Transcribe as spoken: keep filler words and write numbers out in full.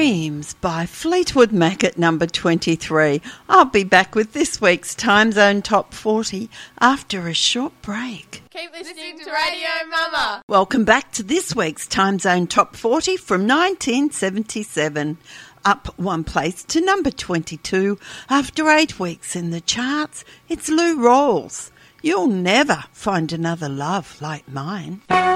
Dreams by Fleetwood Mac at number twenty-three. I'll be back with this week's Time Zone Top forty after a short break. Keep listening to Radio Mama. Welcome back to this week's Time Zone Top forty from nineteen seventy-seven. Up one place to number twenty-two after eight weeks in the charts. It's Lou Rawls. You'll never find another love like mine.